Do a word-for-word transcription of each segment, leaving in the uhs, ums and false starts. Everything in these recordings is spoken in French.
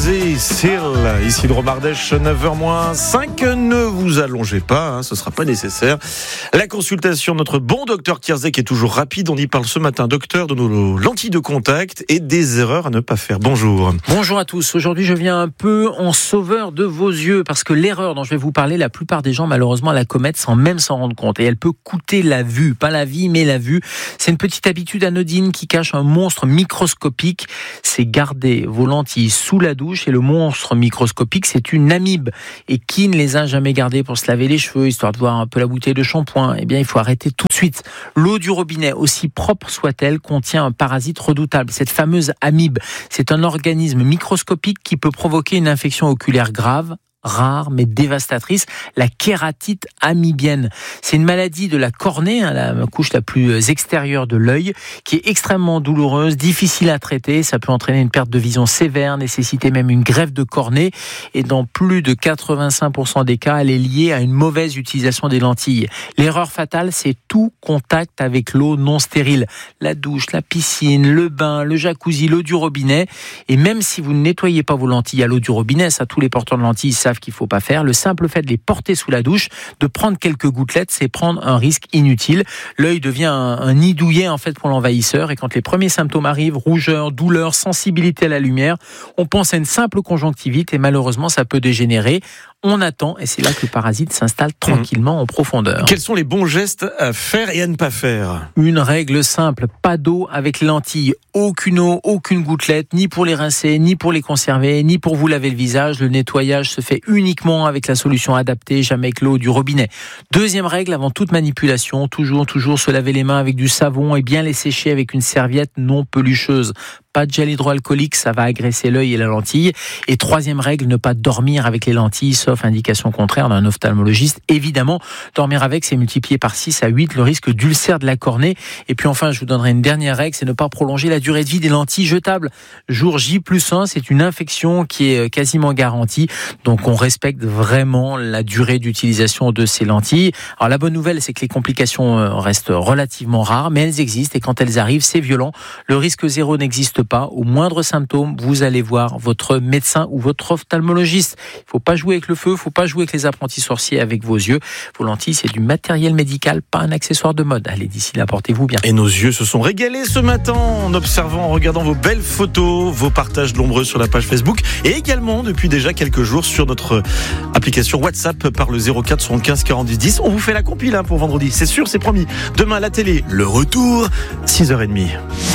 et Seal. Ici de Romardèche, neuf heures moins cinq. Ne vous allongez pas, hein, ce ne sera pas nécessaire. La consultation de notre bon docteur Kierzek est toujours rapide. On y parle ce matin, docteur, de nos lentilles de contact et des erreurs à ne pas faire. Bonjour. Bonjour à tous. Aujourd'hui, je viens un peu en sauveur de vos yeux parce que l'erreur dont je vais vous parler, la plupart des gens, malheureusement, la commettent sans même s'en rendre compte. Et elle peut coûter la vue. Pas la vie, mais la vue. C'est une petite habitude anodine qui cache un monstre microscopique. C'est garder vos lentilles sous la douche et le monstre microscopique, c'est une amibe. Et qui ne les a jamais gardées pour se laver les cheveux, histoire de voir un peu la bouteille de shampoing? Eh bien, il faut arrêter tout de suite. L'eau du robinet, aussi propre soit-elle, contient un parasite redoutable. Cette fameuse amibe, c'est un organisme microscopique qui peut provoquer une infection oculaire grave, rare mais dévastatrice, la kératite amibienne. C'est une maladie de la cornée, hein, la couche la plus extérieure de l'œil, qui est extrêmement douloureuse, difficile à traiter. Ça peut entraîner une perte de vision sévère, nécessiter même une greffe de cornée. Et dans plus de quatre-vingt-cinq pour cent des cas, elle est liée à une mauvaise utilisation des lentilles. L'erreur fatale, c'est tout contact avec l'eau non stérile. La douche, la piscine, le bain, le jacuzzi, l'eau du robinet. Et même si vous ne nettoyez pas vos lentilles à l'eau du robinet, ça, tous les porteurs de lentilles savent qu'il ne faut pas faire. Le simple fait de les porter sous la douche, de prendre quelques gouttelettes, c'est prendre un risque inutile. L'œil devient un, un nid douillet en fait pour l'envahisseur, et quand les premiers symptômes arrivent, rougeur, douleur, sensibilité à la lumière, on pense à une simple conjonctivite et malheureusement ça peut dégénérer. On attend et c'est là que le parasite s'installe tranquillement mmh. en profondeur. Quels sont les bons gestes à faire et à ne pas faire? Une règle simple, pas d'eau avec les lentilles. Aucune eau, aucune gouttelette, ni pour les rincer, ni pour les conserver, ni pour vous laver le visage. Le nettoyage se fait uniquement avec la solution adaptée, jamais avec l'eau du robinet. Deuxième règle, avant toute manipulation, toujours, toujours se laver les mains avec du savon et bien les sécher avec une serviette non pelucheuse. Pas de gel hydroalcoolique, ça va agresser l'œil et la lentille. Et troisième règle, ne pas dormir avec les lentilles, sauf indication contraire d'un ophtalmologiste. Évidemment, dormir avec, c'est multiplier par six à huit le risque d'ulcère de la cornée. Et puis enfin, je vous donnerai une dernière règle, c'est ne pas prolonger la durée de vie des lentilles jetables. Jour J plus un, c'est une infection qui est quasiment garantie. Donc on respecte vraiment la durée d'utilisation de ces lentilles. Alors la bonne nouvelle, c'est que les complications restent relativement rares, mais elles existent. Et quand elles arrivent, c'est violent. Le risque zéro n'existe pas. Au moindre symptôme, vous allez voir votre médecin ou votre ophtalmologiste. Il ne faut pas jouer avec le feu, il ne faut pas jouer avec les apprentis sorciers avec vos yeux. Vos lentilles, c'est du matériel médical, pas un accessoire de mode. Allez, d'ici là, portez-vous bien. Et nos yeux se sont régalés ce matin en observant, en regardant vos belles photos, vos partages nombreux sur la page Facebook et également depuis déjà quelques jours sur notre application WhatsApp par le zéro quatre soixante-quinze quarante-dix dix. On vous fait la compile hein, pour vendredi, c'est sûr, c'est promis. Demain à la télé, le retour, six heures trente.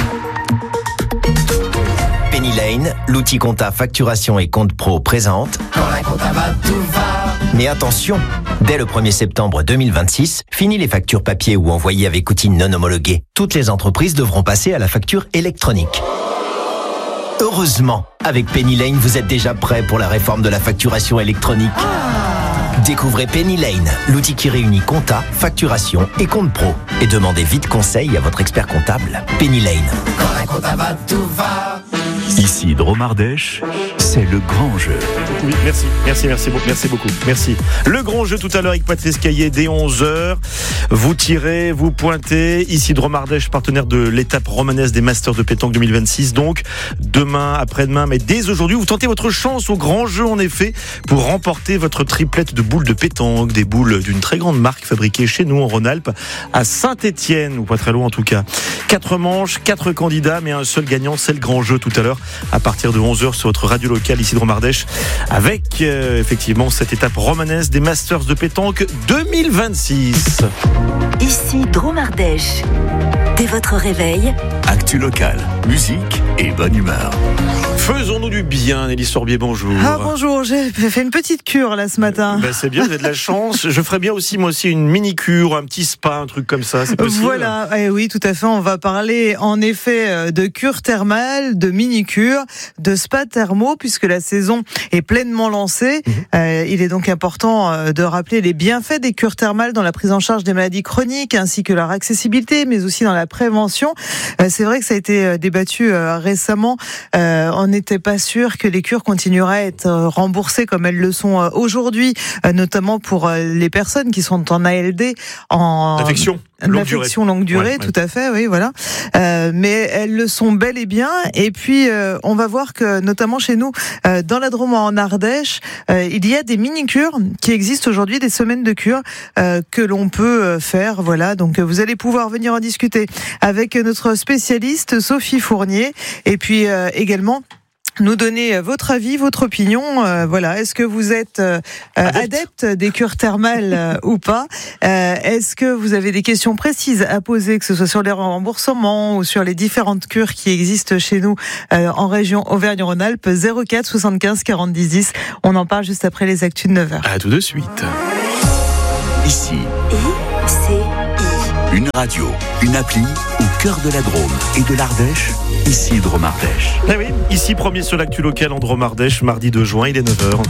Penny Lane, l'outil compta facturation et compte pro présente. Quand la compta va, tout va. Mais attention, dès le premier septembre deux mille vingt-six, fini les factures papier ou envoyées avec outils non homologués. Toutes les entreprises devront passer à la facture électronique. Heureusement, avec Penny Lane, vous êtes déjà prêt pour la réforme de la facturation électronique. Découvrez Penny Lane, l'outil qui réunit compta, facturation et compte pro. Et demandez vite conseil à votre expert comptable. Penny Lane. Quand la compta va, tout va. Ici, Dromardèche, c'est le grand jeu. Oui, merci, merci, merci, merci beaucoup, merci. Le grand jeu tout à l'heure avec Patrice Caillé dès onze heures. Vous tirez, vous pointez. Ici, Dromardèche, partenaire de l'étape romanesque des Masters de pétanque deux mille vingt-six. Donc, demain, après-demain, mais dès aujourd'hui, vous tentez votre chance au grand jeu, en effet, pour remporter votre triplette de boules de pétanque, des boules d'une très grande marque fabriquée chez nous en Rhône-Alpes, à Saint-Étienne, ou pas très loin en tout cas. Quatre manches, quatre candidats, mais un seul gagnant, c'est le grand jeu tout à l'heure, à partir de onze heures sur votre radio locale ici de Dromardèche, avec euh, effectivement cette étape romanesque des Masters de pétanque deux mille vingt-six. Ici Dromardèche. Dès votre réveil, actu locale, musique et bonne humeur. Faisons-nous du bien, Nelly Sorbier, bonjour. Ah bonjour, j'ai fait une petite cure là ce matin. Ben, c'est bien, vous avez de la chance. Je ferais bien aussi, moi aussi, une mini-cure, un petit spa, un truc comme ça, c'est possible? Voilà, eh oui, tout à fait, on va parler en effet de cure thermale, de mini-cure, de spa thermo, puisque la saison est pleinement lancée. Mmh. Euh, il est donc important de rappeler les bienfaits des cures thermales dans la prise en charge des maladies chroniques, ainsi que leur accessibilité, mais aussi dans la prévention. Euh, c'est vrai que ça a été débattu euh, récemment. Euh, on n'était pas sûr que les cures continueraient à être remboursées comme elles le sont aujourd'hui, notamment pour les personnes qui sont en A L D, en infection. L'affection longue durée, ouais, tout ouais. à fait, oui, voilà. Euh, mais elles le sont bel et bien. Et puis, euh, on va voir que, notamment chez nous, euh, dans la Drôme en Ardèche, euh, il y a des mini-cures qui existent aujourd'hui, des semaines de cure euh, que l'on peut faire. Voilà, donc vous allez pouvoir venir en discuter avec notre spécialiste Sophie Fournier, et puis euh, également nous donner votre avis, votre opinion. Euh, voilà, est-ce que vous êtes euh, adepte des cures thermales euh, ou pas euh, Est-ce que vous avez des questions précises à poser, que ce soit sur les remboursements ou sur les différentes cures qui existent chez nous euh, en région Auvergne-Rhône-Alpes? Zéro quatre soixante-quinze quarante dix dix. On en parle juste après les actus de neuf heures. À tout de suite. Ici. I C I. Une radio, une appli au cœur de la Drôme et de l'Ardèche. Ici Drôme Ardèche. Eh oui, ici premier sur l'actu local en Drôme Ardèche, mardi deux juin, il est neuf heures.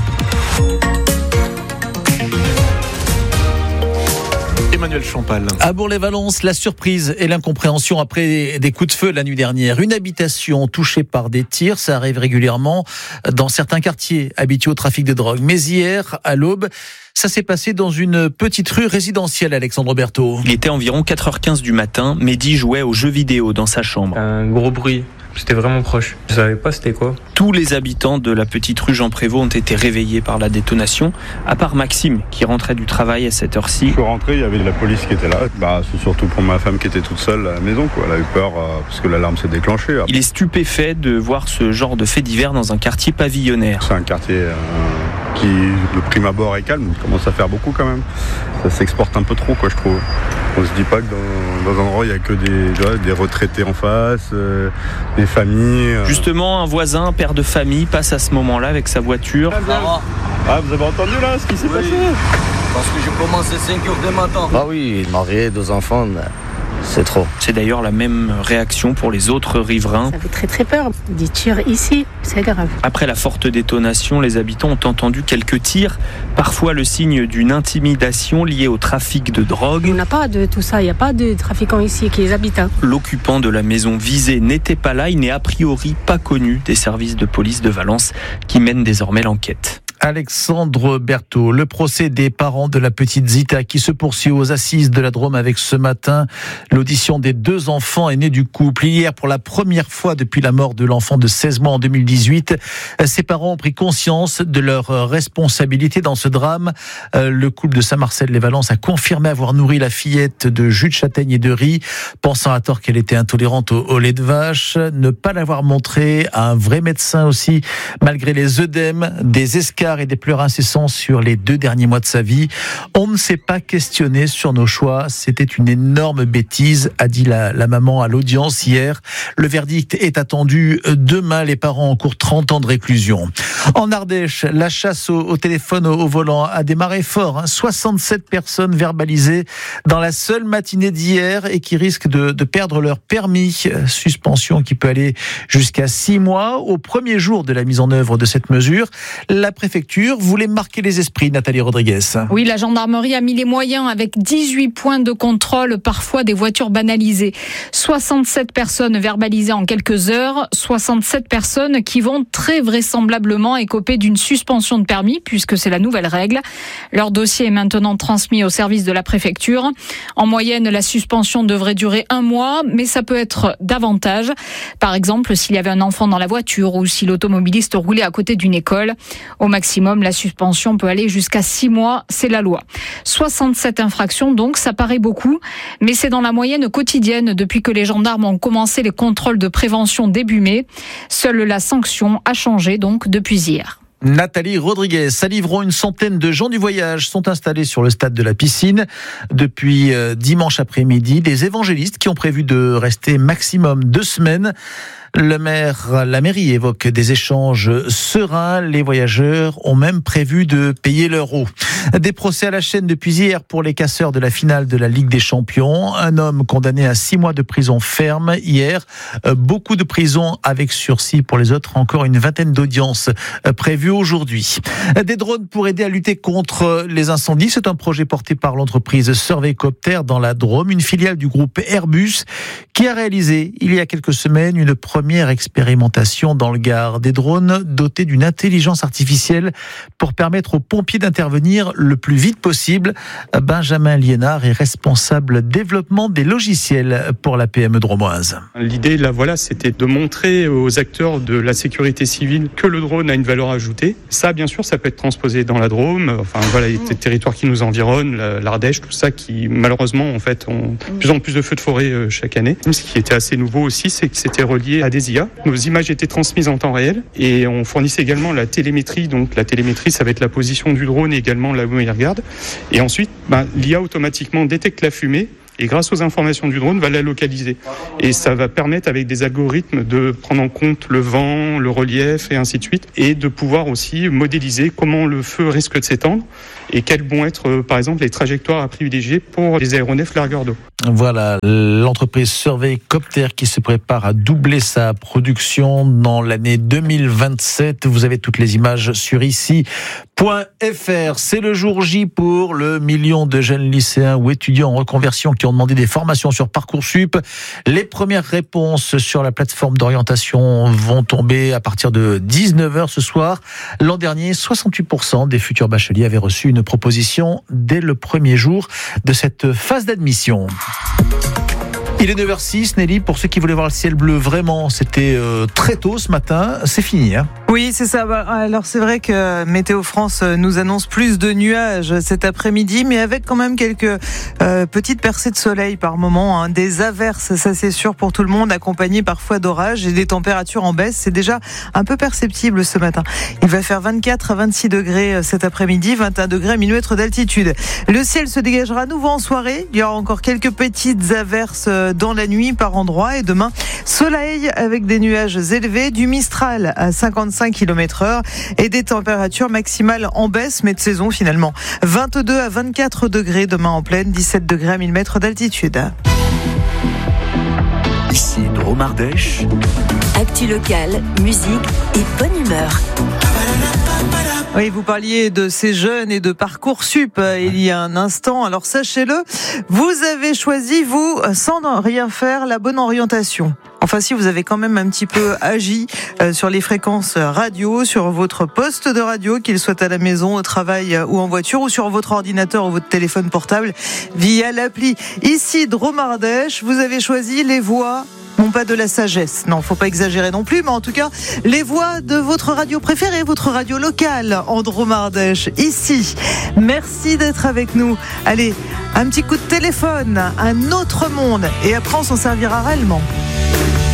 Emmanuel Champal. À Bourg-les-Valences, la surprise et l'incompréhension après des coups de feu la nuit dernière. Une habitation touchée par des tirs, ça arrive régulièrement dans certains quartiers habitués au trafic de drogue. Mais hier, à l'aube, ça s'est passé dans une petite rue résidentielle, Alexandre Berthaud. Il était environ quatre heures quinze du matin. Mehdi jouait aux jeux vidéo dans sa chambre. Un gros bruit. C'était vraiment proche. Je savais pas c'était quoi. Tous les habitants de la petite rue Jean Prévost ont été réveillés par la détonation, à part Maxime, qui rentrait du travail à cette heure-ci. Je suis rentré, il y avait la police qui était là. Bah, c'est surtout pour ma femme qui était toute seule à la maison, quoi. Elle a eu peur euh, parce que l'alarme s'est déclenchée. Il est stupéfait de voir ce genre de fait divers dans un quartier pavillonnaire. C'est un quartier euh, qui, le prime abord est calme, il commence à faire beaucoup quand même. Ça s'exporte un peu trop, quoi, je trouve. On se dit pas que dans, dans un endroit il y a que des, vois, des retraités en face, euh, des familles. Euh. Justement, un voisin, un père de famille, passe à ce moment-là avec sa voiture. Ah, ah vous avez entendu là ce qui s'est oui. passé? Parce que j'ai commencé cinq heures du matin. Bah oui, marié, deux enfants. Mais... c'est trop. C'est d'ailleurs la même réaction pour les autres riverains. Ça fait très très peur. Des tirs ici, c'est grave. Après la forte détonation, les habitants ont entendu quelques tirs, parfois le signe d'une intimidation liée au trafic de drogue. On n'a pas de tout ça, il n'y a pas de trafiquants ici qui est les habitants. L'occupant de la maison visée n'était pas là, il n'est a priori pas connu des services de police de Valence qui mènent désormais l'enquête. Alexandre Berthaud, le procès des parents de la petite Zita qui se poursuit aux assises de la Drôme avec ce matin l'audition des deux enfants aînés du couple. Hier, pour la première fois depuis la mort de l'enfant de seize mois en deux mille dix-huit, ses parents ont pris conscience de leur responsabilité dans ce drame. Le couple de Saint-Marcel-les-Valences a confirmé avoir nourri la fillette de jus de châtaigne et de riz, pensant à tort qu'elle était intolérante au, au lait de vache, ne pas l'avoir montré à un vrai médecin aussi, malgré les œdèmes, des escarres et des pleurs incessants sur les deux derniers mois de sa vie. On ne s'est pas questionné sur nos choix. C'était une énorme bêtise, a dit la, la maman à l'audience hier. Le verdict est attendu demain. Les parents encourent trente ans de réclusion. En Ardèche, la chasse au, au téléphone au, au volant a démarré fort. Hein. soixante-sept personnes verbalisées dans la seule matinée d'hier et qui risquent de, de perdre leur permis. Suspension qui peut aller jusqu'à six mois. Au premier jour de la mise en œuvre de cette mesure, la préfecture voulait marquer les esprits, Nathalie Rodriguez. Oui, la gendarmerie a mis les moyens avec dix-huit points de contrôle, parfois des voitures banalisées. soixante-sept personnes verbalisées en quelques heures, soixante-sept personnes qui vont très vraisemblablement écoper d'une suspension de permis, puisque c'est la nouvelle règle. Leur dossier est maintenant transmis au service de la préfecture. En moyenne, la suspension devrait durer un mois, mais ça peut être davantage. Par exemple, s'il y avait un enfant dans la voiture ou si l'automobiliste roulait à côté d'une école. Au maximum, la suspension peut aller jusqu'à six mois, c'est la loi. soixante-sept infractions, donc, ça paraît beaucoup, mais c'est dans la moyenne quotidienne depuis que les gendarmes ont commencé les contrôles de prévention début mai. Seule la sanction a changé, donc, depuis hier. Nathalie Rodriguez, à Livron, une centaine de gens du voyage sont installés sur le stade de la Piscine depuis dimanche après-midi. Des évangélistes qui ont prévu de rester maximum deux semaines. Le maire, la mairie évoque des échanges sereins. Les voyageurs ont même prévu de payer leur eau. Des procès à la chaîne depuis hier pour les casseurs de la finale de la Ligue des Champions. Un homme condamné à six mois de prison ferme hier. Beaucoup de prison avec sursis pour les autres. Encore une vingtaine d'audiences prévues aujourd'hui. Des drones pour aider à lutter contre les incendies. C'est un projet porté par l'entreprise Surveycopter dans la Drôme, une filiale du groupe Airbus qui a réalisé il y a quelques semaines une première première expérimentation dans le Gard. Des drones dotés d'une intelligence artificielle pour permettre aux pompiers d'intervenir le plus vite possible. Benjamin Liénard est responsable développement des logiciels pour la P M E drômoise. L'idée, là, voilà, c'était de montrer aux acteurs de la sécurité civile que le drone a une valeur ajoutée. Ça, bien sûr, ça peut être transposé dans la Drôme. Enfin, voilà, les territoires qui nous environnent, l'Ardèche, tout ça, qui malheureusement, en fait, ont de plus en plus de feux de forêt euh, chaque année. Ce qui était assez nouveau aussi, c'est que c'était relié à des I A. Nos images étaient transmises en temps réel et on fournissait également la télémétrie. Donc, la télémétrie, ça va être la position du drone et également là où il regarde. Et ensuite, ben, l'I A automatiquement détecte la fumée. Et grâce aux informations du drone, va la localiser. Et ça va permettre, avec des algorithmes, de prendre en compte le vent, le relief et ainsi de suite, et de pouvoir aussi modéliser comment le feu risque de s'étendre et quelles vont être, par exemple, les trajectoires à privilégier pour les aéronefs largueurs d'eau. Voilà, l'entreprise Survey Copter qui se prépare à doubler sa production dans l'année deux mille vingt-sept. Vous avez toutes les images sur ici point f r. C'est le jour J pour le million de jeunes lycéens ou étudiants en reconversion qui ont demandé des formations sur Parcoursup. Les premières réponses sur la plateforme d'orientation vont tomber à partir de dix-neuf heures ce soir. L'an dernier, soixante-huit pour cent des futurs bacheliers avaient reçu une proposition dès le premier jour de cette phase d'admission. Il est neuf heures six, Nelly, pour ceux qui voulaient voir le ciel bleu, vraiment, c'était euh, très tôt ce matin, c'est fini. Hein oui, c'est ça. Alors c'est vrai que Météo France nous annonce plus de nuages cet après-midi, mais avec quand même quelques euh, petites percées de soleil par moment, hein. Des averses, ça c'est sûr pour tout le monde, accompagnées parfois d'orages et des températures en baisse. C'est déjà un peu perceptible ce matin. Il va faire vingt-quatre à vingt-six degrés cet après-midi, vingt et un degrés à mille mètres d'altitude. Le ciel se dégagera à nouveau en soirée. Il y aura encore quelques petites averses dans la nuit par endroits, et demain soleil avec des nuages élevés, du Mistral à cinquante-cinq kilomètres heure et des températures maximales en baisse mais de saison finalement. vingt-deux à vingt-quatre degrés demain en plaine, dix-sept degrés à mille mètres d'altitude. Ici Drôme Ardèche. Actu locale, musique et bonne humeur. Oui, vous parliez de ces jeunes et de Parcoursup il y a un instant. Alors sachez-le, vous avez choisi, vous, sans rien faire, la bonne orientation. Enfin, si vous avez quand même un petit peu agi euh, sur les fréquences radio, sur votre poste de radio, qu'il soit à la maison, au travail ou en voiture, ou sur votre ordinateur ou votre téléphone portable, via l'appli Ici Drôme Ardèche, vous avez choisi les voix. Non, pas de la sagesse. Non, faut pas exagérer non plus, mais en tout cas, les voix de votre radio préférée, votre radio locale en Drôme Ardèche, ici. Merci d'être avec nous. Allez, un petit coup de téléphone, un autre monde, et après on s'en servira réellement.